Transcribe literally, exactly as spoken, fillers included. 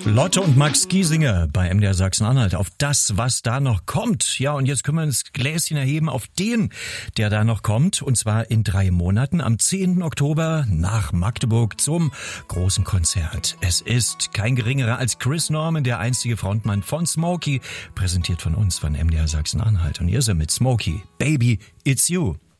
Lotte und Max Giesinger bei M D R Sachsen-Anhalt auf das, was da noch kommt. Ja, und jetzt können wir das Gläschen erheben auf den, der da noch kommt. Und zwar in drei Monaten am zehnten Oktober nach Magdeburg zum großen Konzert. Es ist kein geringerer als Chris Norman, der einstige Frontmann von Smokey, präsentiert von uns von M D R Sachsen-Anhalt. Und hier ist er mit Smokey. Baby, it's you.